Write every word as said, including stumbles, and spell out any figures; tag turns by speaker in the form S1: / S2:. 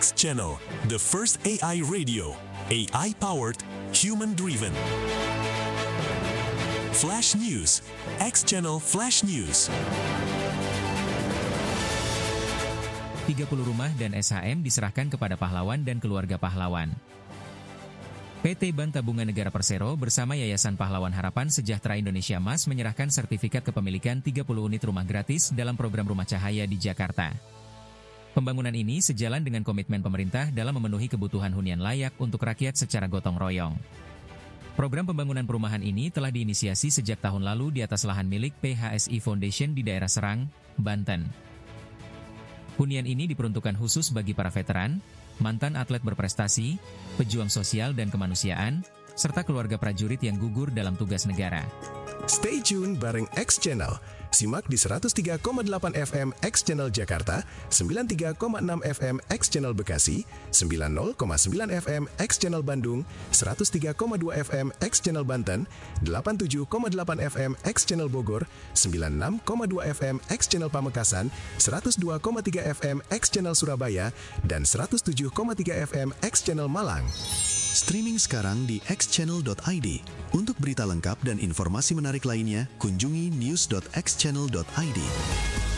S1: X Channel, the first A I radio, A I-powered, human-driven. Flash News, X Channel Flash News.
S2: tiga puluh rumah dan S H M diserahkan kepada pahlawan dan keluarga pahlawan. P T Bank Tabungan Negara Persero bersama Yayasan Pahlawan Harapan Sejahtera Indonesia Mas menyerahkan sertifikat kepemilikan tiga puluh unit rumah gratis dalam program Rumah Cahaya di Jakarta. Pembangunan ini sejalan dengan komitmen pemerintah dalam memenuhi kebutuhan hunian layak untuk rakyat secara gotong royong. Program pembangunan perumahan ini telah diinisiasi sejak tahun lalu di atas lahan milik P H S I Foundation di daerah Serang, Banten. Hunian ini diperuntukkan khusus bagi para veteran, mantan atlet berprestasi, pejuang sosial dan kemanusiaan, serta keluarga prajurit yang gugur dalam tugas negara.
S3: Stay tune bareng X Channel. Simak di seratus tiga koma delapan F M X Channel Jakarta, sembilan puluh tiga koma enam F M X Channel Bekasi, sembilan puluh koma sembilan F M X Channel Bandung, seratus tiga koma dua F M X Channel Banten, delapan puluh tujuh koma delapan F M X Channel Bogor, sembilan puluh enam koma dua F M X Channel Pamekasan, seratus dua koma tiga F M X Channel Surabaya, dan seratus tujuh koma tiga F M X Channel Malang.
S4: Streaming sekarang di x channel dot i d. Untuk berita lengkap dan informasi menarik lainnya, kunjungi news dot x channel dot i d.